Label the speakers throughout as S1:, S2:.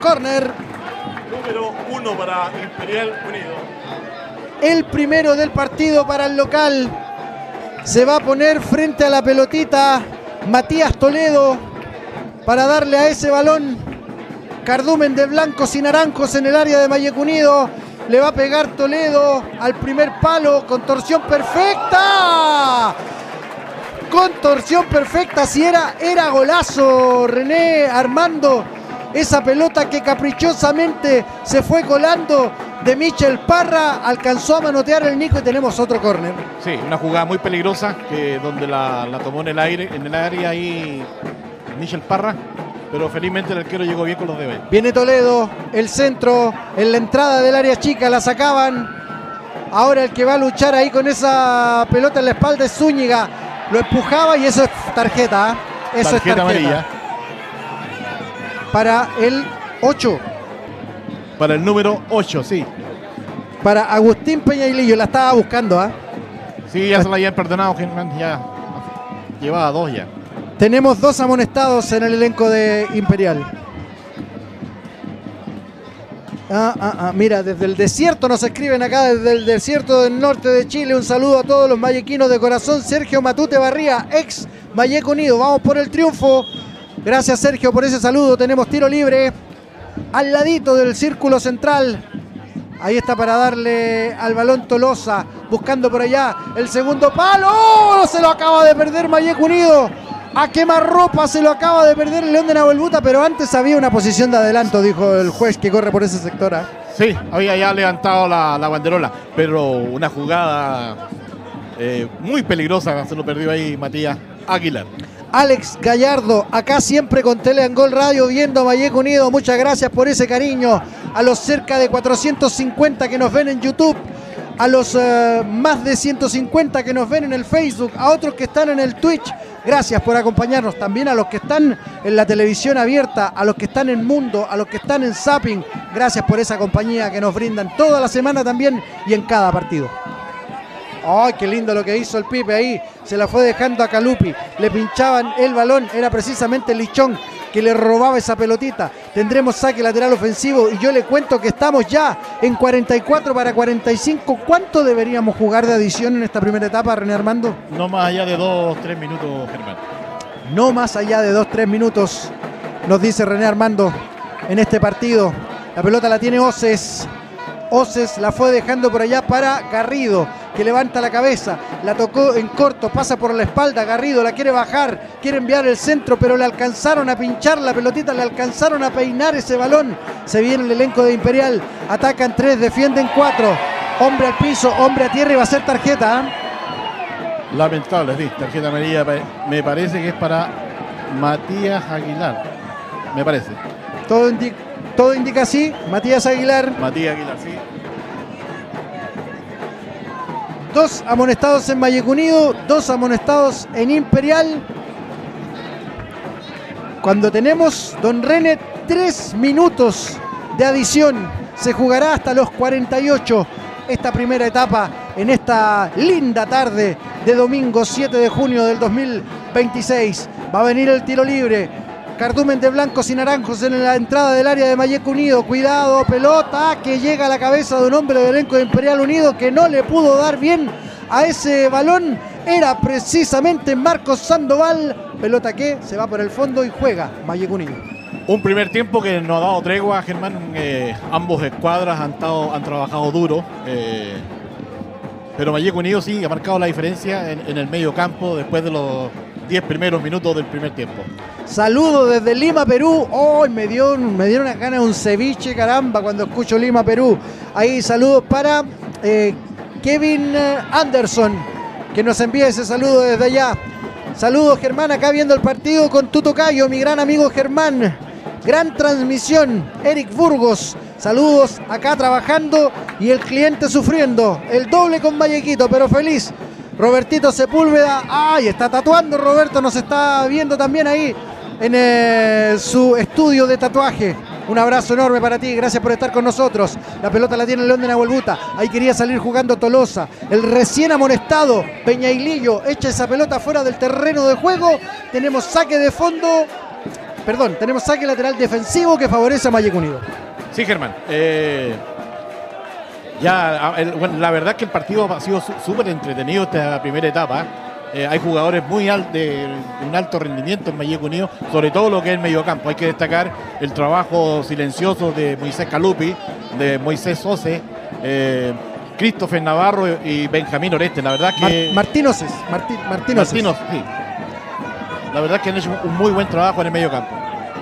S1: Córner.
S2: Número 1 para Imperial Unido.
S1: El primero del partido para el local. Se va a poner frente a la pelotita Matías Toledo para darle a ese balón. Cardumen de blancos y naranjos en el área de Mayek Unido. Le va a pegar Toledo al primer palo. Contorsión perfecta. Contorsión perfecta. Si era golazo, René Armando. Esa pelota que caprichosamente se fue colando de Michel Parra, alcanzó a manotear el Nico y tenemos otro córner.
S3: Sí, una jugada muy peligrosa donde la tomó en el área ahí Michel Parra, pero felizmente el arquero llegó bien con los deberes.
S1: Viene Toledo, el centro, en la entrada del área chica, la sacaban. Ahora el que va a luchar ahí con esa pelota en la espalda es Zúñiga. Lo empujaba y eso es tarjeta. Eso es tarjeta
S3: amarilla.
S1: Para el 8.
S3: Para el número 8, sí.
S1: Para Agustín Peñailillo, la estaba buscando, ¿ah?
S3: Sí, ya se la habían perdonado, Germán, ya llevaba 2 ya.
S1: Tenemos 2 amonestados en el elenco de Imperial. Mira, desde el desierto nos escriben acá, desde el desierto del norte de Chile. Un saludo a todos los mayequinos de corazón. Sergio Matute Barría, ex Mayek Unido. Vamos por el triunfo. Gracias, Sergio, por ese saludo. Tenemos tiro libre al ladito del círculo central. Ahí está para darle al balón Tolosa, buscando por allá el segundo palo. ¡Oh! Se lo acaba de perder Mayek Unido. A quemarropa se lo acaba de perder el León de Nahuelbuta, pero antes había una posición de adelanto, dijo el juez que corre por ese sector.
S3: Sí, había ya levantado la banderola, pero una jugada muy peligrosa, se lo perdió ahí Matías Aguilar.
S1: Alex Gallardo, acá siempre con Teleangol Radio, viendo a Mayek Unido. Muchas gracias por ese cariño. A los cerca de 450 que nos ven en YouTube, a los más de 150 que nos ven en el Facebook, a otros que están en el Twitch. Gracias por acompañarnos. También a los que están en la televisión abierta, a los que están en Mundo, a los que están en Zapping. Gracias por esa compañía que nos brindan toda la semana también y en cada partido. ¡Ay, qué lindo lo que hizo el Pipe ahí! Se la fue dejando a Calupi. Le pinchaban el balón. Era precisamente Lichón que le robaba esa pelotita. Tendremos saque lateral ofensivo y yo le cuento que estamos ya en 44 para 45. ¿Cuánto deberíamos jugar de adición en esta primera etapa, René Armando?
S3: No más allá de 2-3 minutos, Germán.
S1: No más allá de 2-3 minutos, nos dice René Armando en este partido. La pelota la tiene Oces. Oces la fue dejando por allá para Garrido, que levanta la cabeza, la tocó en corto, pasa por la espalda, Garrido la quiere bajar, quiere enviar el centro, pero le alcanzaron a pinchar la pelotita, le alcanzaron a peinar ese balón. Se viene el elenco de Imperial, atacan 3, defienden 4, hombre al piso, hombre a tierra y va a ser tarjeta.
S3: Lamentable, sí, tarjeta amarilla, me parece que es para Matías Aguilar, me parece.
S1: Todo indica así, Matías Aguilar.
S3: Matías Aguilar, sí.
S1: 2 amonestados en Mayek Unido, 2 amonestados en Imperial. Cuando tenemos, don René, 3 minutos de adición. Se jugará hasta los 48 esta primera etapa en esta linda tarde de domingo 7 de junio del 2026. Va a venir el tiro libre. Cardumen de blancos y naranjos en la entrada del área de Mayek Unido. Cuidado, pelota que llega a la cabeza de un hombre del elenco de Imperial Unido que no le pudo dar bien a ese balón. Era precisamente Marcos Sandoval. Pelota que se va por el fondo y juega Mayek Unido.
S3: Un primer tiempo que no ha dado tregua, Germán. Ambos escuadras han trabajado duro. Pero Mayek Unido sí ha marcado la diferencia en el medio campo después de los 10 primeros minutos del primer tiempo.
S1: Saludos desde Lima, Perú. Oh, me dieron unas ganas de un ceviche, caramba, cuando escucho Lima, Perú. Ahí saludos para Kevin Anderson, que nos envía ese saludo desde allá. Saludos, Germán, acá viendo el partido con tu tocayo, mi gran amigo Germán. Gran transmisión, Eric Burgos. Saludos acá trabajando y el cliente sufriendo. El doble con Vallequito, pero feliz. Robertito Sepúlveda. ¡Ay! Está tatuando Roberto, nos está viendo también ahí en su estudio de tatuaje. Un abrazo enorme para ti, gracias por estar con nosotros. La pelota la tiene el León de Nahuelbuta. Ahí quería salir jugando Tolosa. El recién amonestado Peñailillo echa esa pelota fuera del terreno de juego. Tenemos saque de fondo tenemos saque lateral defensivo que favorece a Mayek Unido.
S3: Sí, Germán. La verdad es que el partido ha sido súper entretenido esta primera etapa. Hay jugadores de un alto rendimiento en Mayek Unido, sobre todo lo que es el mediocampo. Hay que destacar el trabajo silencioso de Moisés Calupi, de Moisés Sose, Christopher Navarro y Benjamín Oreste. La verdad que
S1: Martino, sí.
S3: La verdad es que han hecho un muy buen trabajo en el mediocampo.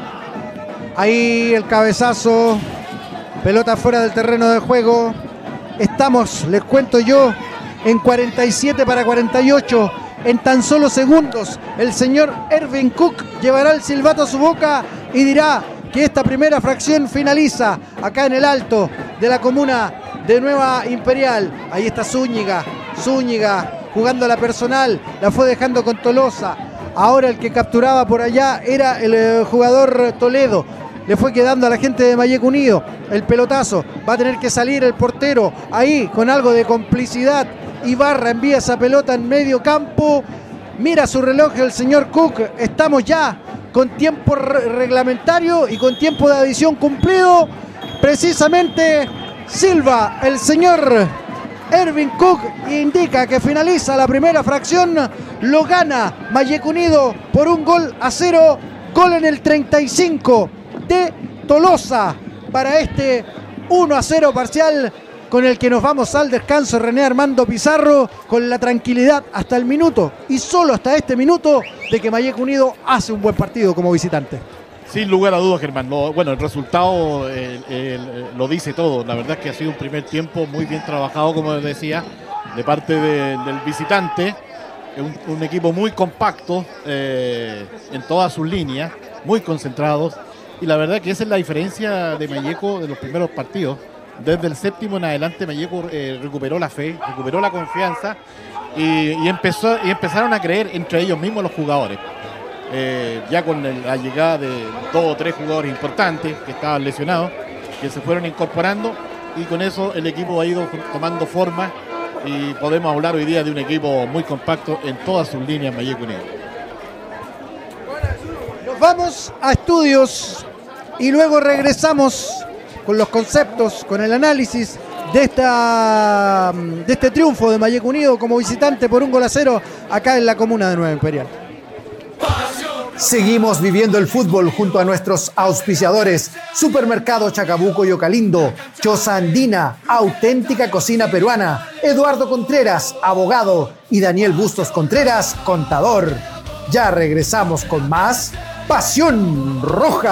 S1: Ahí el cabezazo, pelota fuera del terreno de juego. Estamos, les cuento yo, en 47 para 48. En tan solo segundos, el señor Erwin Cook llevará el silbato a su boca y dirá que esta primera fracción finaliza acá en el alto de la comuna de Nueva Imperial. Ahí está Zúñiga jugando a la personal, la fue dejando con Tolosa. Ahora el que capturaba por allá era el jugador Toledo. Le fue quedando a la gente de Mayek Unido el pelotazo. Va a tener que salir el portero ahí con algo de complicidad. Ibarra envía esa pelota en medio campo. Mira su reloj el señor Cook. Estamos ya con tiempo reglamentario y con tiempo de adición cumplido. Precisamente silba el señor Erwin Cook indica que finaliza la primera fracción. Lo gana Mayek Unido por 1-0. Gol en el 35 de Tolosa para este 1-0 parcial con el que nos vamos al descanso. René Armando Pizarro con la tranquilidad hasta el minuto y solo hasta este minuto de que Mayek Unido hace un buen partido como visitante.
S3: Sin lugar a dudas, Germán. El resultado lo dice todo. La verdad es que ha sido un primer tiempo muy bien trabajado, como decía, de parte del visitante. Un equipo muy compacto en todas sus líneas, muy concentrados. Y la verdad que esa es la diferencia de Malleco de los primeros partidos. Desde el séptimo en adelante, Malleco recuperó la fe, recuperó la confianza y empezaron a creer entre ellos mismos los jugadores. Ya con la llegada de 2 o 3 jugadores importantes que estaban lesionados, que se fueron incorporando, y con eso el equipo ha ido tomando forma y podemos hablar hoy día de un equipo muy compacto en todas sus líneas Mayek Unido.
S1: Nos vamos a estudios y luego regresamos con los conceptos, con el análisis de este triunfo de Mayek Unido como visitante por 1-0 acá en la comuna de Nueva Imperial.
S4: Seguimos viviendo el fútbol junto a nuestros auspiciadores: Supermercado Chacabuco y Ocalindo, Choza Andina, auténtica cocina peruana, Eduardo Contreras, abogado, y Daniel Bustos Contreras, contador. Ya regresamos con más Pasión Roja.